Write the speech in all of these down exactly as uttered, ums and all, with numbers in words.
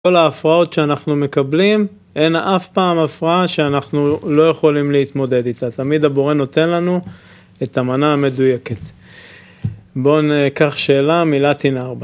כל ההפרעות שאנחנו מקבלים, אין אף פעם הפרעה שאנחנו לא יכולים להתמודד איתה. תמיד הבורא נותן לנו את המנה המדויקת. בואו ניקח שאלה מלטין ארבע.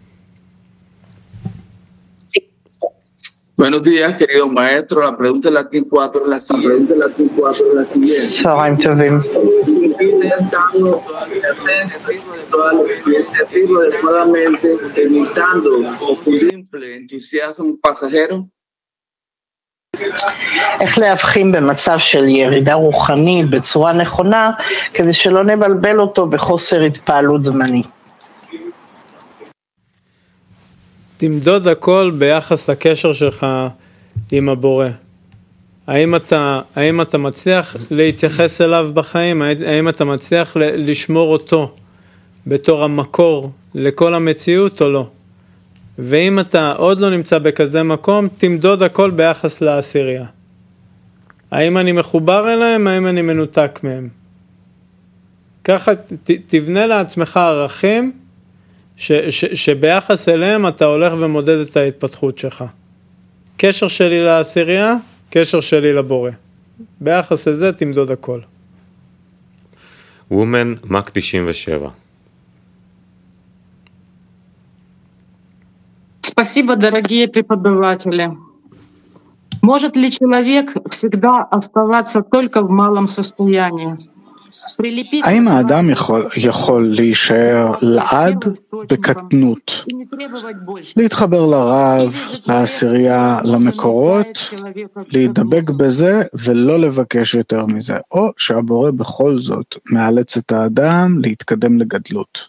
Buenos días, querido maestro. La pregunta de latín cuatro es la siguiente. La pregunta de latín cuatro es la siguiente. צהריים טובים. Evitando un simple entusiasmo pasajero. איך להבחין במצב של ירידה רוחנית בצורה נכונה, כדי שלא נבלבל אותו בחוסר התפעלות זמני. תמדוד הכל ביחס לקשר שלך עם הבורא. האם אתה, האם אתה מצליח להתייחס אליו בחיים? האם אתה מצליח לשמור אותו בתור המקור לכל המציאות או לא? ואם אתה עוד לא נמצא בכזה מקום, תמדוד הכל ביחס לעשירייה. האם אני מחובר אליהם? האם אני מנותק מהם? ככה ת, תבנה לעצמך ערכים ש, ש, שביחס אליהם אתה הולך ומודד את ההתפתחות שלך. קשר שלי לעשירייה, קשר שלי לבורא. ביחס לזה תמדוד הכל. וומן מק תשעים ושבע. Спасибо, дорогие преподаватели. Может ли человек всегда оставаться только в малом состоянии? האם האדם יכול, יכול להישאר לעד בקטנות, להתחבר לרב, לעשירייה, למקורות, להידבק בזה ולא לבקש יותר מזה, או שהבורא בכל זאת מאלץ את האדם להתקדם לגדלות?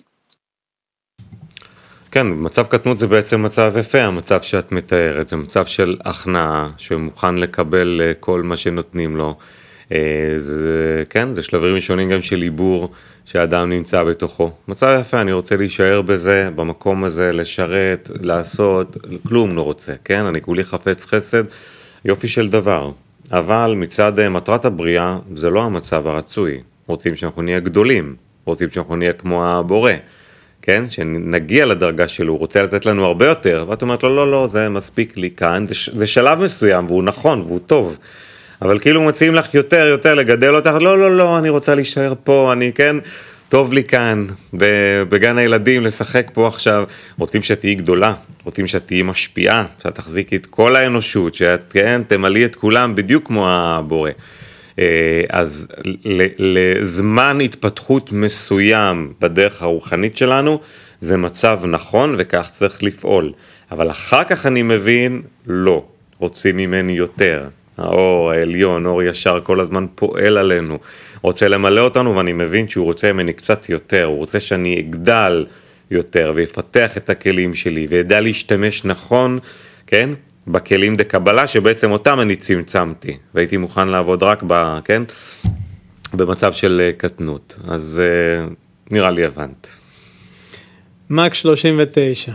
כן, מצב קטנות זה בעצם מצב יפה, המצב שאת מתארת, זה מצב של הכנעה, שמוכן לקבל כל מה שנותנים לו. זה, כן, זה שלבים ראשונים גם של עיבור שהאדם נמצא בתוכו. מצב יפה, אני רוצה להישאר בזה, במקום הזה, לשרת, לעשות, כלום לא רוצה, כן? אני כולי חפץ חסד, יופי של דבר. אבל מצד מטרת הבריאה, זה לא המצב הרצוי. רוצים שאנחנו נהיה גדולים, רוצים שאנחנו נהיה כמו הבורא. כן, שנגיע לדרגה שלו, הוא רוצה לתת לנו הרבה יותר, ואת אומרת לו, לא, לא, זה מספיק לי כאן, זה, זה שלב מסוים, והוא נכון, והוא טוב, אבל כאילו מציעים לך יותר, יותר לגדל אותך, לא, לא, לא, אני רוצה להישאר פה, אני, כן, טוב לי כאן, בגן הילדים, לשחק פה עכשיו, רוצים שתהי גדולה, רוצים שתהי משפיעה, שאת תחזיקי את כל האנושות, שאת, כן, תמלאי את כולם בדיוק כמו הבורא. אז לזמן התפתחות מסוים בדרך הרוחנית שלנו, זה מצב נכון וכך צריך לפעול. אבל אחר כך אני מבין, לא, רוצים ממני יותר. האור העליון, אור ישר, כל הזמן פועל עלינו. רוצה למלא אותנו ואני מבין שהוא רוצה ממני קצת יותר, הוא רוצה שאני אגדל יותר ויפתח את הכלים שלי וידע להשתמש נכון, כן? בכלים דקבלה שבעצם אותם אני צמצמתי, והייתי מוכן לעבוד רק ב, כן? במצב של קטנות. אז uh, נראה לי הבנת. מק שלושים ותשע.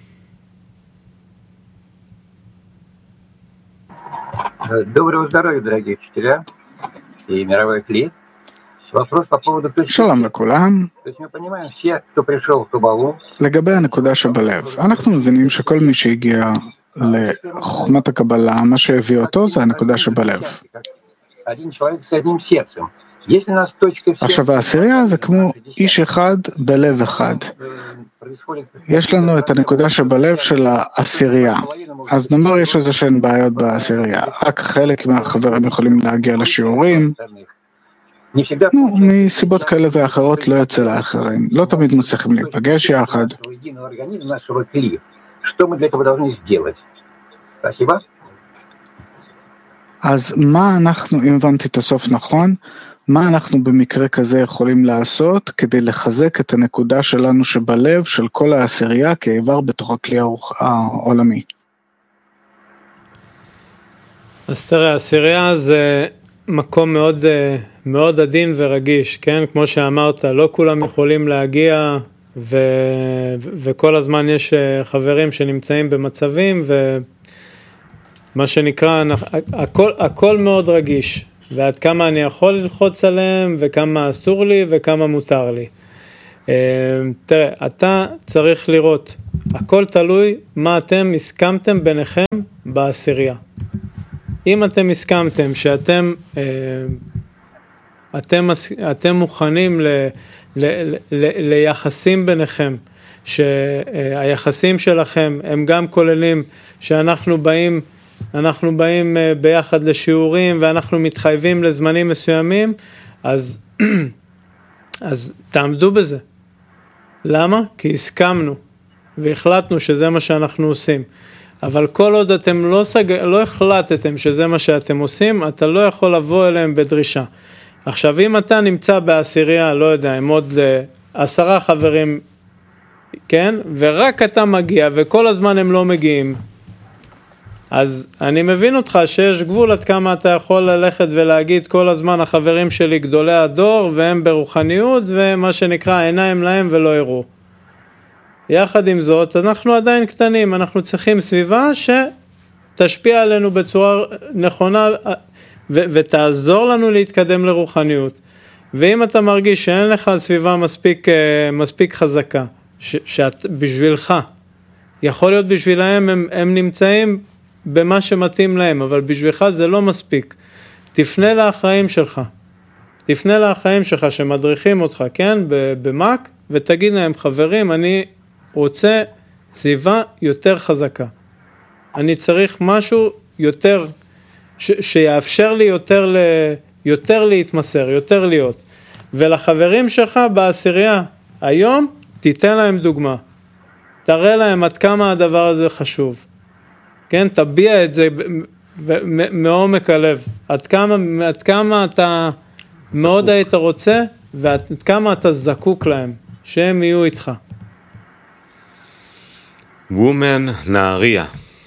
Доброго здоровья, дорогие учителя и мировой клей. Вопрос по поводу точки. שלום לכולם. То есть мы понимаем, все, кто пришел в Кабалу. לגבי הנקודה שבלב, אנחנו מבינים שכל מי שהגיע לחוכמת הקבלה, מה שהביא אותו זה הנקודה שבלב. עכשיו העשירייה זה כמו איש אחד בלב אחד. יש לנו את הנקודה שבלב של העשירייה. אז נאמר יש איזה שהן בעיות בעשירייה. רק חלק מהחברים יכולים להגיע לשיעורים. נו, מסיבות כאלה ואחרות לא יוצא לאחרים. לא תמיד מצליחים להיפגש יחד. Что мы для этого должны сделать? Спасибо. אז מה אנחנו, אם הבנתי את הסוף נכון, מה אנחנו במקרה כזה יכולים לעשות כדי לחזק את הנקודה שלנו שבלב של כל העשירייה כאיבר בתוך הכלי העולמי? אז תראה, העשירייה זה מקום מאוד, מאוד עדין ורגיש, כן? כמו שאמרת, לא כולם יכולים להגיע ו... וכל הזמן יש חברים שנמצאים במצבים ומה שנקרא הכל, הכל מאוד רגיש ועד כמה אני יכול ללחוץ עליהם וכמה אסור לי וכמה מותר לי. תראה, אתה צריך לראות הכל תלוי מה אתם הסכמתם ביניכם בעשירייה. אם אתם הסכמתם שאתם אה, אתם, אתם מוכנים ל, ל, ל, ל, ליחסים ביניכם, שהיחסים שלכם הם גם כוללים שאנחנו באים, אנחנו באים ביחד לשיעורים ואנחנו מתחייבים לזמנים מסוימים, אז, אז תעמדו בזה. למה? כי הסכמנו והחלטנו שזה מה שאנחנו עושים. אבל כל עוד אתם לא, סג... לא החלטתם שזה מה שאתם עושים, אתה לא יכול לבוא אליהם בדרישה. עכשיו, אם אתה נמצא בעשירייה, לא יודע, עם עוד עשרה חברים, כן? ורק אתה מגיע, וכל הזמן הם לא מגיעים, אז אני מבין אותך שיש גבול עד כמה אתה יכול ללכת ולהגיד כל הזמן החברים שלי גדולי הדור, והם ברוחניות, ומה שנקרא עיניים להם ולא יראו. יחד עם זאת, אנחנו עדיין קטנים, אנחנו צריכים סביבה שתשפיע עלינו בצורה נכונה, ו- ותעזור לנו להתקדם לרוחניות. ואם אתה מרגיש שאין לך סביבה מספיק, מספיק חזקה, ש- שאת בשבילך, יכול להיות בשבילהם הם, הם נמצאים במה שמתאים להם, אבל בשבילך זה לא מספיק. תפנה לאחראים שלך, תפנה לאחראים שלך שמדריכים אותך, כן, במק, ותגיד להם, חברים, אני רוצה סביבה יותר חזקה. אני צריך משהו יותר, ש, שיאפשר לי יותר, ל, יותר להתמסר, יותר להיות. ולחברים שלך בעשירייה, היום, תיתן להם דוגמה. תראה להם עד כמה הדבר הזה חשוב. כן, תביע את זה מעומק הלב. עד כמה, עד כמה אתה מאוד היית רוצה, ועד כמה אתה זקוק להם, שהם יהיו איתך. וומן נהריה.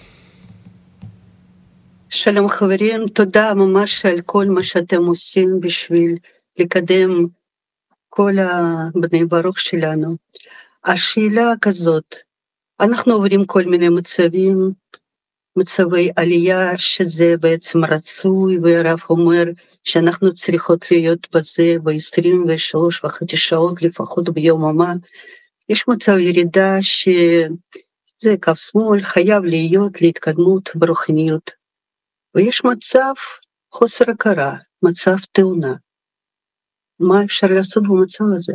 שלום חברים, תודה ממש על כל מה שאתם עושים בשביל לקדם כל הבני ברוך שלנו. השאלה כזאת, אנחנו עוברים כל מיני מצבים, מצבי עלייה שזה בעצם רצוי, והרב אומר שאנחנו צריכות להיות בזה ב-עשרים ושלוש וחצי שעות לפחות ביוממה. יש מצב ירידה שזה קו שמאל, חייב להיות להתקדמות ברוחניות. ויש מצב חוסר הכרה, מצב תאונה. מה אפשר לעשות במצב הזה?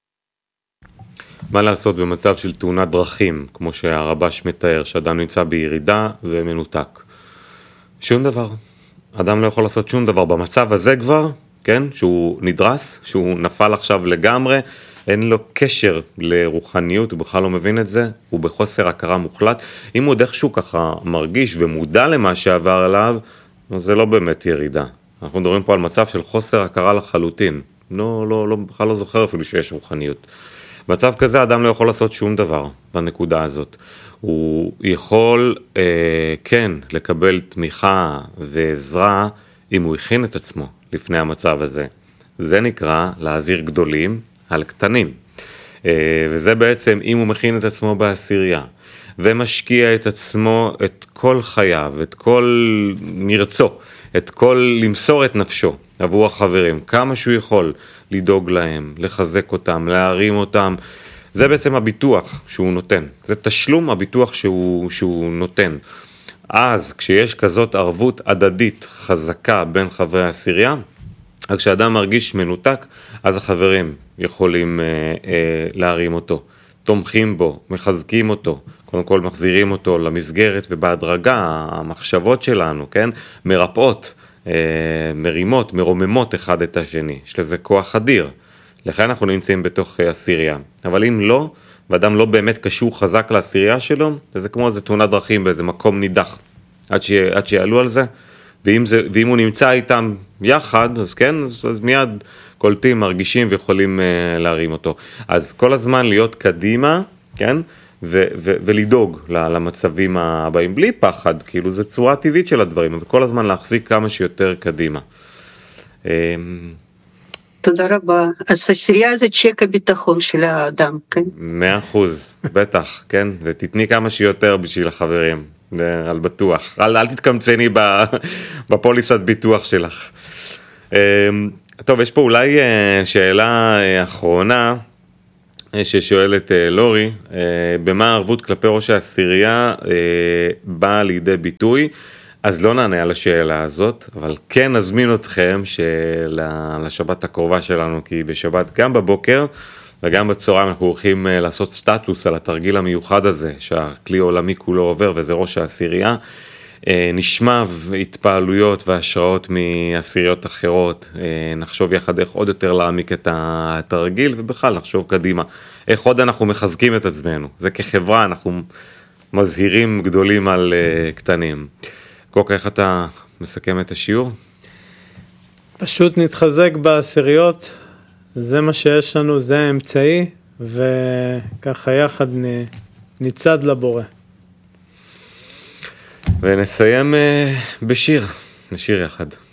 מה לעשות במצב של תאונת דרכים, כמו שהרבש מתאר, שאדם נמצא בירידה ומנותק? שום דבר. אדם לא יכול לעשות שום דבר. במצב הזה כבר, כן, שהוא נדרס, שהוא נפל עכשיו לגמרי, אין לו קשר לרוחניות, הוא בכלל לא מבין את זה, הוא בחוסר הכרה מוחלט. אם הוא איכשהו ככה מרגיש ומודע למה שעבר עליו, זה לא באמת ירידה. אנחנו מדברים פה על מצב של חוסר הכרה לחלוטין. לא, לא, לא, בכלל לא זוכר אפילו שיש רוחניות. במצב כזה אדם לא יכול לעשות שום דבר בנקודה הזאת. הוא יכול, אה, כן, לקבל תמיכה ועזרה אם הוא הכין את עצמו לפני המצב הזה. זה נקרא להזהיר גדולים על קטנים. אה, וזה בעצם אם הוא מכין את עצמו בעשירייה, ומשקיע את עצמו, את כל חייו, את כל מרצו, את כל למסור את נפשו עבור החברים, כמה שהוא יכול לדאוג להם, לחזק אותם, להרים אותם. זה בעצם הביטוח שהוא נותן. זה תשלום הביטוח שהוא, שהוא נותן. אז כשיש כזאת ערבות הדדית חזקה בין חברי העשירייה, כשאדם מרגיש מנותק, אז החברים יכולים אה, אה, להרים אותו, תומכים בו, מחזקים אותו, קודם כל מחזירים אותו למסגרת, ובהדרגה המחשבות שלנו, כן, מרפאות, אה, מרימות, מרוממות אחד את השני. יש לזה כוח אדיר. לכן אנחנו נמצאים בתוך עשירייה. אבל אם לא, ואדם לא באמת קשור חזק לעשירייה שלו, זה כמו איזה תאונת דרכים באיזה מקום נידח, עד, ש... עד שיעלו על זה. ואם, זה... ואם הוא נמצא איתם יחד, אז כן, אז, אז מיד קולטים, מרגישים ויכולים uh, להרים אותו. אז כל הזמן להיות קדימה, כן, ו... ו... ולדאוג למצבים הבאים, בלי פחד, כאילו זה צורה טבעית של הדברים, אבל כל הזמן להחזיק כמה שיותר קדימה. תודה רבה. אז עשירייה זה צ'ק הביטחון של האדם, כן? מאה אחוז, בטח, כן? ותתני כמה שיותר בשביל החברים, על בטוח. אל, אל תתקמצני בפוליסת ביטוח שלך. טוב, יש פה אולי שאלה אחרונה, ששואלת לורי, במה הערבות כלפי ראש העשירייה באה לידי ביטוי? אז לא נענה על השאלה הזאת, אבל כן נזמין אתכם לשבת הקרובה שלנו, כי בשבת גם בבוקר וגם בצהריים אנחנו הולכים לעשות סטטוס על התרגיל המיוחד הזה, שהכלי העולמי כולו עובר, וזה ראש העשירייה. נשמע התפעלויות והשראות מעשיריות אחרות, נחשוב יחד איך עוד יותר להעמיק את התרגיל, ובכלל נחשוב קדימה, איך עוד אנחנו מחזקים את עצמנו. זה כחברה, אנחנו מזהירים גדולים על קטנים. קוקה, איך אתה מסכם את השיעור? פשוט נתחזק בעשיריות, זה מה שיש לנו, זה האמצעי, וככה יחד נצד לבורא. ונסיים בשיר, נשיר יחד.